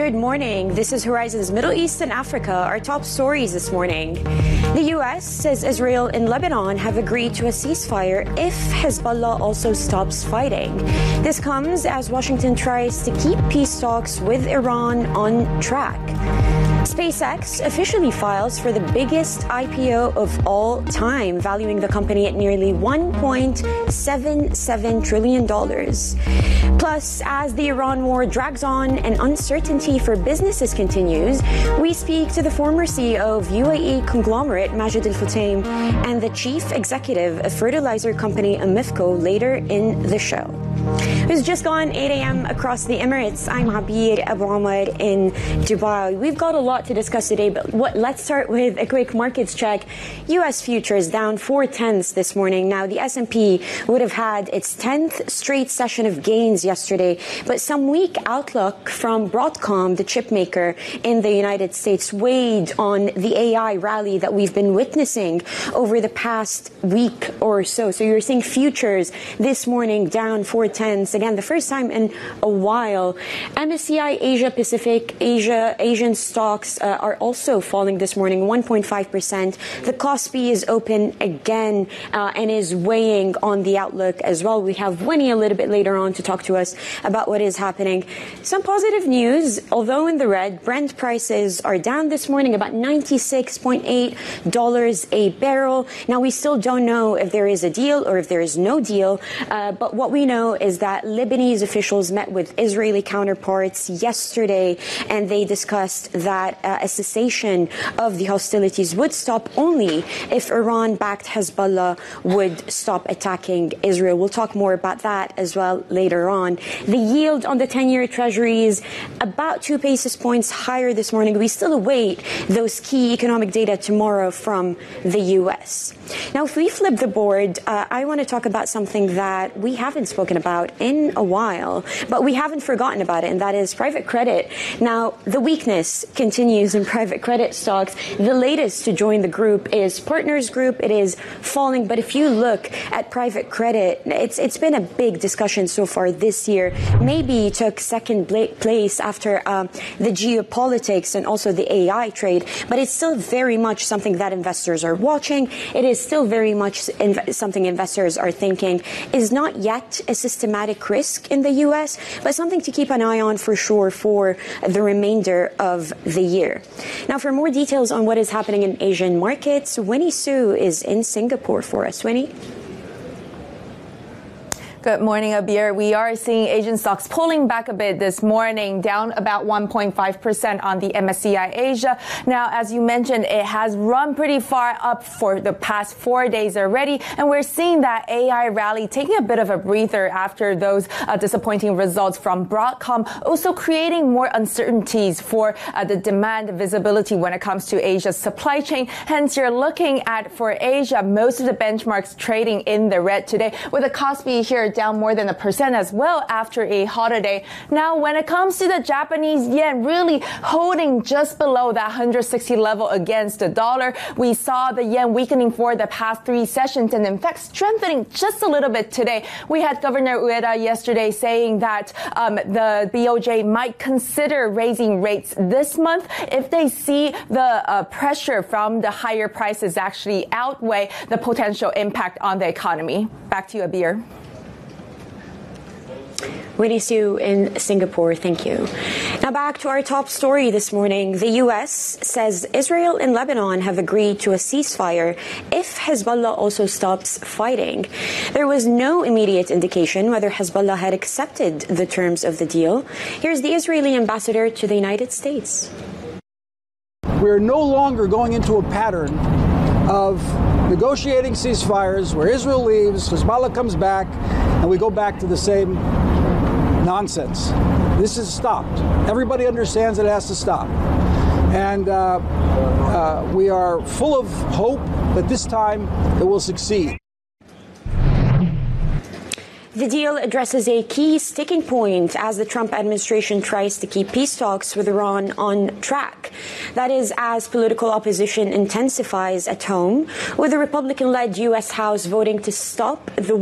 Good morning. This is Horizon's Middle East and Africa. Our top stories this morning. The U.S. says Israel and Lebanon have agreed to a ceasefire if Hezbollah also stops fighting. This comes as Washington tries to keep peace talks with Iran on track. SpaceX officially files for the biggest IPO of all time, valuing the company at nearly $1.77 trillion. Plus, as the Iran war drags on and uncertainty for businesses continues, we speak to the former CEO of UAE conglomerate Majid Al Futtaim and the chief executive of fertilizer company Aramco later in the show. It's just gone 8 a.m. across the Emirates. I'm Abir Abu Omar in Dubai. We've got a lot to discuss today, but let's start with a quick markets check. U.S. futures down 0.4 this morning. Now, the S&P would have had its 10th straight session of gains yesterday, but some weak outlook from Broadcom, the chip maker in the United States, weighed on the AI rally that we've been witnessing over the past week or so. So you're seeing futures this morning down 0.4. Again, the first time in a while. MSCI Asia Pacific, Asian stocks are also falling this morning, 1.5%. The Kospi is open again and is weighing on the outlook as well. We have Winnie a little bit later on to talk to us about what is happening. Some positive news, although in the red, Brent prices are down this morning, about $96.8 a barrel. Now, we still don't know if there is a deal or if there is no deal, but what we know is that Lebanese officials met with Israeli counterparts yesterday, and they discussed that a cessation of the hostilities would stop only if Iran-backed Hezbollah would stop attacking Israel. We'll talk more about that as well later on. The yield on the 10-year Treasury is about 2 basis points higher this morning. We still await those key economic data tomorrow from the U.S. Now, if we flip the board, I want to talk about something that we haven't spoken about in a while, but we haven't forgotten about it, and that is private credit. Now, the weakness continues in private credit stocks. The latest to join the group is Partners Group. It is falling, but if you look at private credit, it's been a big discussion so far this year. Maybe took second place after the geopolitics and also the AI trade, but it's still very much something that investors are watching. It is still very much something investors are thinking is not yet a systematic risk in the U.S., but something to keep an eye on for sure for the remainder of the year. Now, for more details on what is happening in Asian markets, Winnie Su is in Singapore for us. Winnie? Good morning, Abir. We are seeing Asian stocks pulling back a bit this morning, down about 1.5% on the MSCI Asia. Now, as you mentioned, it has run pretty far up for the past 4 days already, and we're seeing that AI rally taking a bit of a breather after those disappointing results from Broadcom, also creating more uncertainties for the demand visibility when it comes to Asia's supply chain. Hence, you're looking at, for Asia, most of the benchmarks trading in the red today, with the Kospi here down more than 1% as well after a holiday. Now, when it comes to the Japanese yen, really holding just below that 160 level against the dollar. We saw the yen weakening for the past 3 sessions and in fact strengthening just a little bit today. We had Governor Ueda yesterday saying that the BOJ might consider raising rates this month if they see the pressure from the higher prices actually outweigh the potential impact on the economy. Back to you, Abir. Winnie Su in Singapore, thank you. Now back to our top story this morning. The U.S. says Israel and Lebanon have agreed to a ceasefire if Hezbollah also stops fighting. There was no immediate indication whether Hezbollah had accepted the terms of the deal. Here's the Israeli ambassador to the United States. We're no longer going into a pattern of negotiating ceasefires where Israel leaves, Hezbollah comes back, and we go back to the same nonsense. This has stopped. Everybody understands it has to stop. And we are full of hope that this time it will succeed. The deal addresses a key sticking point as the Trump administration tries to keep peace talks with Iran on track. That is, as political opposition intensifies at home, with the Republican-led U.S. House voting to stop the